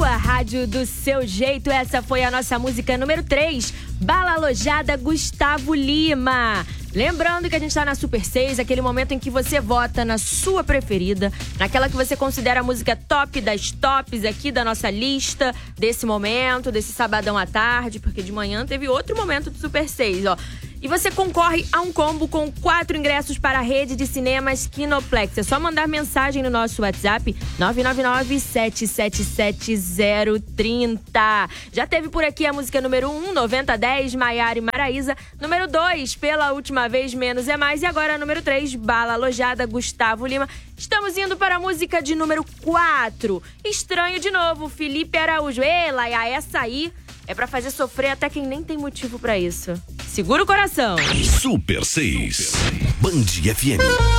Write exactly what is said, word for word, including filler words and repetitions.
sua rádio, do seu jeito. Essa foi a nossa música número três, Bala Alojada, Gustavo Lima. Lembrando que a gente tá na Super seis, aquele momento em que você vota na sua preferida, naquela que você considera a música top das tops aqui da nossa lista, desse momento, desse sabadão à tarde, porque de manhã teve outro momento do Super seis, ó. E você concorre a um combo com quatro ingressos para a rede de cinemas Kinoplex. É só mandar mensagem no nosso WhatsApp nove nove nove, sete sete sete, zero três zero. Já teve por aqui a música número um, noventa dez, Maiara e Maraísa. Número dois, Pela Última Vez, Menos é Mais. E agora número três, Bala Alojada, Gustavo Lima. Estamos indo para a música de número quatro, Estranho de Novo, Felipe Araújo. Ei, Laia, essa aí é pra fazer sofrer até quem nem tem motivo pra isso. Segura o coração. Super seis, Band F M.